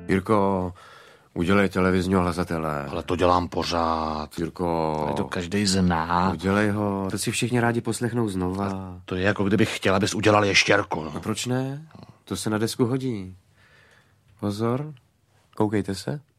Jirko, udělej televizního hlasatele. Ale to dělám pořád. Jirko. Ale to každej zná. Udělej ho. To si všichni rádi poslechnou znova. To je jako kdybych chtěl, abys udělal ještěrku. No. A proč ne? To se na desku hodí. Pozor, koukejte se.